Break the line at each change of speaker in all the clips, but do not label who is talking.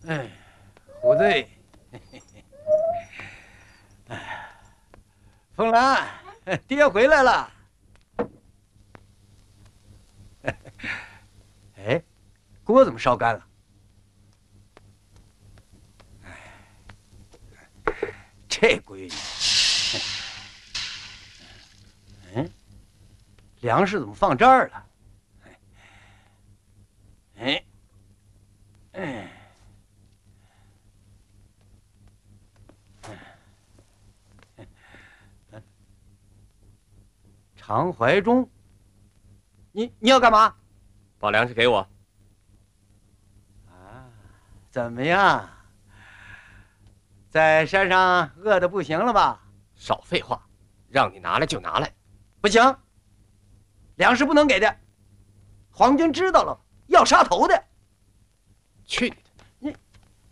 哎，虎队，哎，凤兰，爹回来了。哎，锅怎么烧干了？这闺女，嗯，粮食怎么放这儿了？哎，哎。常怀忠，你要干嘛？
把粮食给我。
啊，怎么样？在山上饿得不行了吧？
少废话，让你拿来就拿来。
不行，粮食不能给的，皇军知道了要杀头的。
去你的！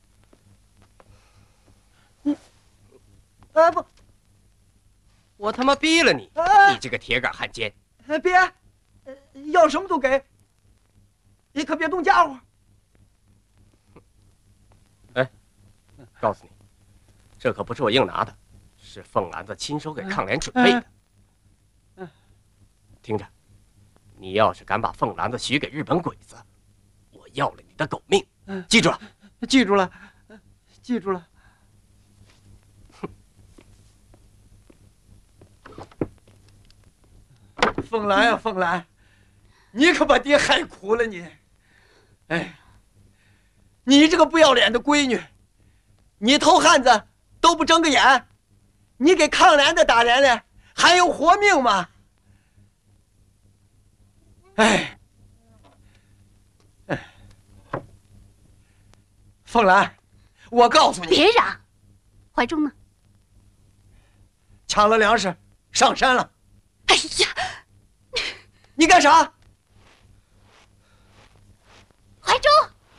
你，啊不！
我他妈逼了你！
啊、
你这个铁杆汉奸！
别，要什么都给，你可别动家伙。
哎，告诉你，这可不是我硬拿的，是凤兰子亲手给抗联准备的。听着，你要是敢把凤兰子许给日本鬼子，我要了你的狗命！记住了，
记住了，记住了。凤兰呀，凤兰，你可把爹害苦了你！哎，你这个不要脸的闺女，你偷汉子都不睁个眼，你给抗联的打连连，还有活命吗？哎，凤兰，我告诉你，
别嚷！怀忠呢？
抢了粮食，上山了。
哎呀！
你干啥？
怀忠，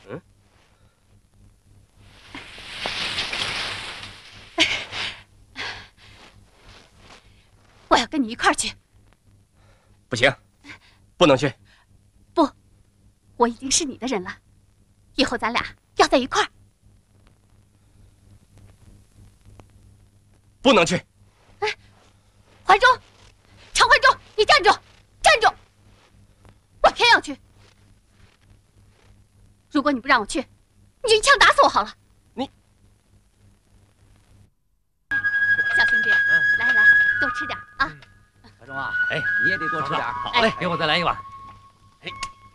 我要跟你一块儿去。
不行，不能去。
不，我已经是你的人了，以后咱俩要在一块儿。
不能去。
哎，怀忠，常怀忠，你站住！站住！我偏要去。如果你不让我去，你就一枪打死我好了。
你，
小兄弟，来来，多吃点啊。
怀忠啊，哎，你也得多吃点。
好
嘞，给我再来一碗。哎，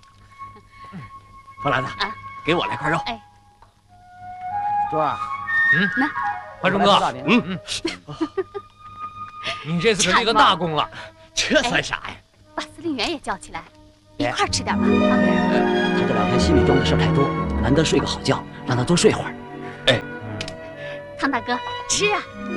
凤兰子，给我来块肉。
哎，
珠儿，
那
怀忠哥，你这次可立个大功了，
这算啥呀？
把司令员也叫起来，一块儿吃点吧。
他这2天心里装的事太多，难得睡个好觉，让他多睡会儿。
哎，
汤大哥，吃啊！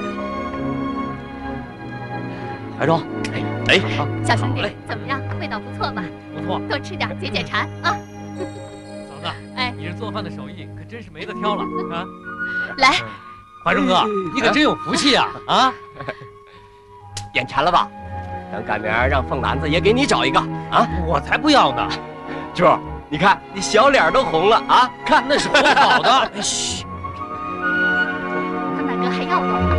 怀忠，
哎，
小兄弟，怎么样？味道不错吧？
不错，
多吃点解解馋啊！
嫂子，
哎，
你这做饭的手艺可真是没得挑了啊！
来，
怀忠哥，你可真有福气啊！啊，
眼馋了吧？等赶明儿让凤兰子也给你找一个啊！
我才不要呢！
珠儿，你看你小脸都红了啊！看
那是说好的。嘘，
汤大哥还要不？